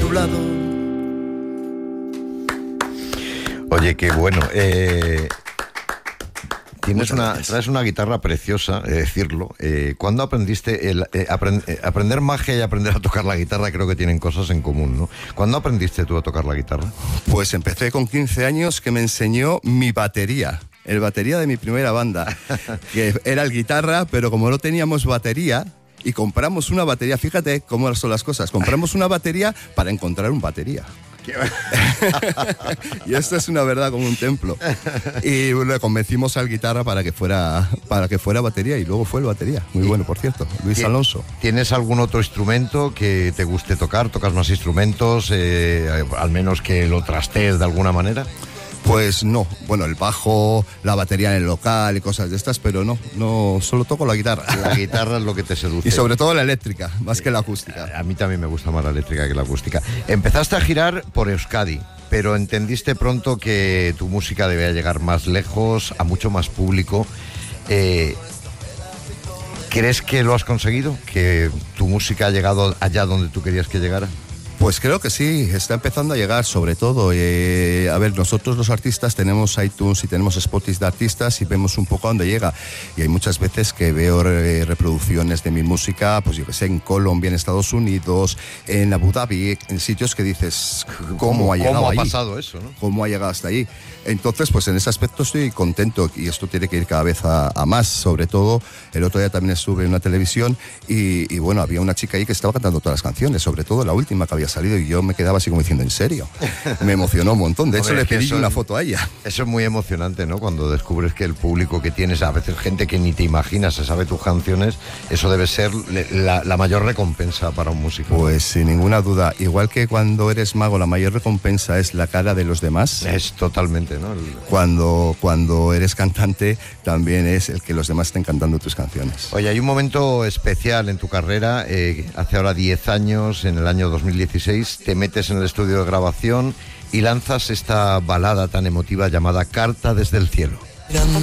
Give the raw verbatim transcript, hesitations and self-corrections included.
nublado. Oye, qué bueno. Eh, tienes Muchas una, gracias. traes una guitarra preciosa, eh, decirlo. Eh, ¿Cuándo aprendiste el eh, aprend- eh, aprender magia y aprender a tocar la guitarra? Creo que tienen cosas en común, ¿no? ¿Cuándo aprendiste tú a tocar la guitarra? Pues empecé con quince años, que me enseñó mi batería. El batería de mi primera banda, que era el guitarra, pero como no teníamos batería, y compramos una batería, fíjate cómo son las cosas, compramos una batería para encontrar un batería. Y esto es una verdad como un templo. Y le convencimos al guitarra para que fuera para que fuera batería, y luego fue el batería. Muy bueno, por cierto, Luis Alonso. ¿Tienes algún otro instrumento que te guste tocar? ¿Tocas más instrumentos? Eh, al menos que lo trastees de alguna manera. Pues no, bueno, el bajo, la batería en el local y cosas de estas, pero no, no, solo toco la guitarra. La guitarra es lo que te seduce. Y sobre todo la eléctrica, más que la acústica. A mí también me gusta más la eléctrica que la acústica. Empezaste a girar por Euskadi, pero entendiste pronto que tu música debía llegar más lejos, a mucho más público. Eh, ¿Crees que lo has conseguido? ¿Que tu música ha llegado allá donde tú querías que llegara? Pues creo que sí, está empezando a llegar, sobre todo. Eh, a ver, nosotros los artistas tenemos iTunes y tenemos Spotify de artistas y vemos un poco a dónde llega. Y hay muchas veces que veo eh, reproducciones de mi música, pues yo que sé, en Colombia, en Estados Unidos, en Abu Dhabi, en sitios que dices, ¿cómo, ¿Cómo ha llegado ¿Cómo ha ahí? pasado eso, no? ¿Cómo ha llegado hasta ahí? Entonces, pues en ese aspecto estoy contento, y esto tiene que ir cada vez a, a más. Sobre todo, el otro día también estuve en una televisión y, y bueno, había una chica ahí que estaba cantando todas las canciones, sobre todo la última que había salido, y yo me quedaba así como diciendo, ¿en serio? Me emocionó un montón. De hecho, Hombre, le es que pedí eso una es- foto a ella. Eso es muy emocionante, ¿no? Cuando descubres que el público que tienes, a veces gente que ni te imaginas, se sabe tus canciones, eso debe ser le- la, la mayor recompensa para un músico. Pues sin ninguna duda, igual que cuando eres mago, la mayor recompensa es la cara de los demás. Es totalmente, ¿no? El- Cuando, cuando eres cantante, también es el que los demás estén cantando tus canciones. Oye, hay un momento especial en tu carrera, eh, hace ahora diez años, en el año dos mil dieciséis, te metes en el estudio de grabación y lanzas esta balada tan emotiva llamada Carta desde el cielo.